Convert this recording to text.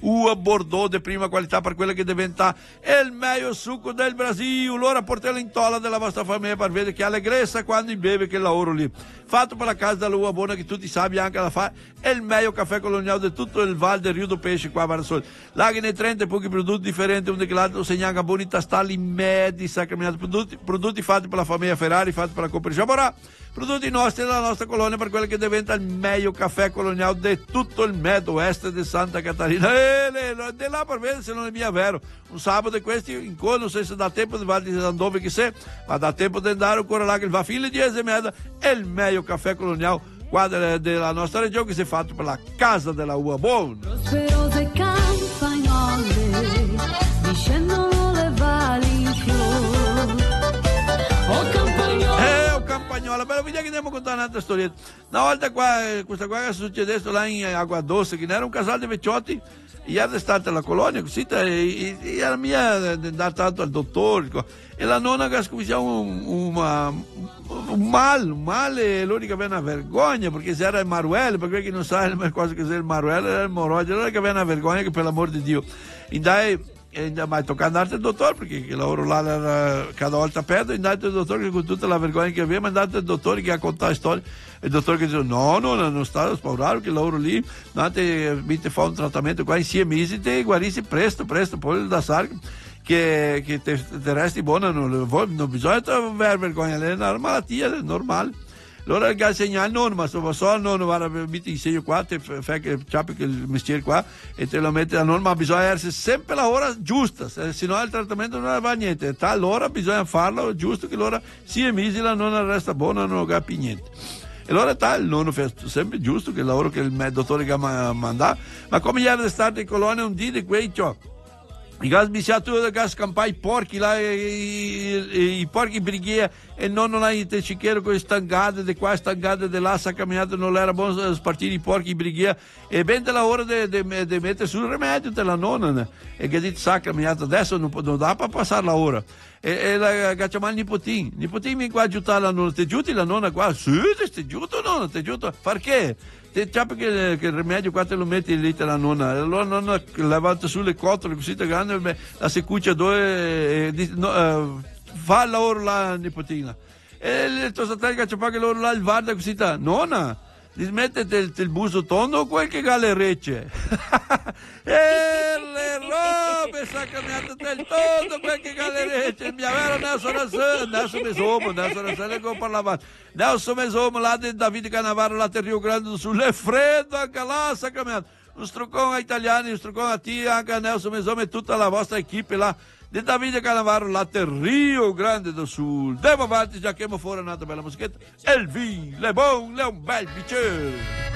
uva Bordeaux di prima qualità per quella che diventa il meglio succo del Brasile. Allora portatelo in tolla della vostra famiglia per vedere che allegrezza quando beve che lavoro lì. Fatto per la casa dell'uva buona che tutti sappi anche la fa, è il meglio caffè coloniale di tutto il Val del Rio do Pesce qua a Varsol. Là che ne 30 pochi prodotti differenti, uno che l'altro segnano buoni tastalli medi, sacramentati, prodotti fatti per la famiglia Ferrari, fatti per la Cooperativa, prodotti nostri della nostra colonia per quello che diventa il meglio caffè coloniale di tutto il Med Oeste di Santa Catarina. Di là per vedere se non è mia vero. Un sabato di questi in coda, non so se dà tempo di andare dove che sei, ma dà tempo di andare ancora là che va fino alle 10:30. È il meglio caffè coloniale qua della nostra regione che si è fatto per la casa della uva buona. Prosperose campagnole discendono le vali in fiore. Oh Campagnola, però vediamo che andiamo a contare un'altra storietta. Una volta qua, questa qua che è successo là in Aguadoce, che era un casale di vecchiotti, ieri è stata la colonia, così, e la mia è andata al dottore, e la nonna che ha scoperto un male, e l'unica aveva una vergogna, perché se era il Maruele, per quelli che non sa cosa che sia il Maruele, era il Moroggio, allora che aveva una vergogna che per l'amor di Dio. E dai, ma tocca andare al dottore perché il lavoro là era cada volta aperto, e andate al dottore che con tutta la vergogna che aveva, andate al dottore che ha contato storie, e il dottore che dice no, non sta spaurare che il lavoro lì, andate a fare un trattamento qua in 6 mesi te guarisci presto, poi da SARC che te resti buona, non bisogna avere vergogna, è una malattia, è normale. Allora il segnale non, ma solo non va a mettere in segno qua, te fai che ciappi il mestiere qua e te lo metti a non, ma bisogna essere sempre la ora giusta, se no il trattamento non va niente, allora bisogna farlo giusto che l'ora sia mesi la non resta buona, non capi niente. E allora il nonno fa sempre giusto che il lavoro che il dottore che ha mandato, ma come gli era stato in colonia un dì di quei ciò. I gas mischiato da gas campai i porchi là, i porchi brighiera e non hai te cicchiero con le stangate di qua, stangate di là, sa camminato, non era buono spartire i porchi brighiera e ben della ora di mettere sul rimedio della nonna e che dice sa camminato adesso non dà per passare la ora e la cacciamo al nipotino mi qua aiutare la nonna, ti giuti la nonna qua, sì ti giuto nonna, ti giuto, perché? Ti sappi che il rimedio qua te lo metti lì te la nonna, allora la nonna levata sulle cotole così grande, la si cuccia due fa il lavoro la nipotina e il tuo fratello che fa che lavoro là il guarda così nonna dismettete il busto tondo o quel che gallerecce e le robe sa cambiato del tondo quel che gallerecce il mio vero adesso mi sono le go parlava adesso mi sono là di Davide Cannavaro là del Rio Grande sulle freddo anche là sa cambiato un struccone a italiani un struccone a te anche a Nelson Mesom e tutta la vostra equipe là di Davide Cannavaro là del Rio Grande do Sul. Andiamo avanti già che fuori un'altra bella musichetta e il vino, le bon, le un bel bicchiere.